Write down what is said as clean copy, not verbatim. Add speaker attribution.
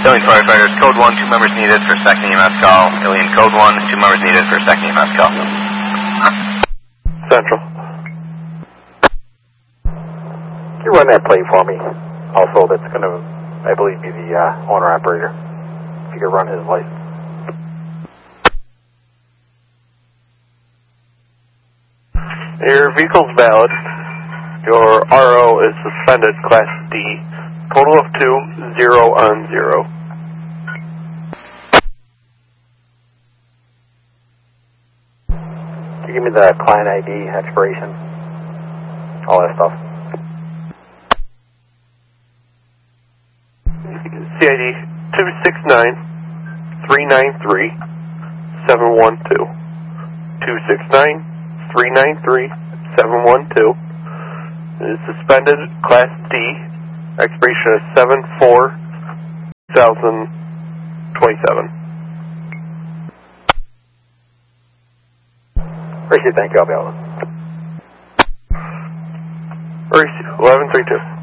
Speaker 1: Alien firefighters, code 1, 2 members needed for second EMS call. Alien code 1, 2 members needed for second EMS call.
Speaker 2: Central.
Speaker 3: Can you run that plate for me? Also, that's going to, I believe, be the owner-operator. If you could run his license.
Speaker 2: Your vehicle's valid. Your RO is suspended, Class D. Total of 2, 0 on 0.
Speaker 3: Can you give me the client ID, expiration, all that stuff?
Speaker 2: CID 269-393-712. 269-393-712. It is suspended, Class D. Expiration is 7/4/2027.
Speaker 3: Appreciate it. Thank you. I'll be out.
Speaker 2: 1132.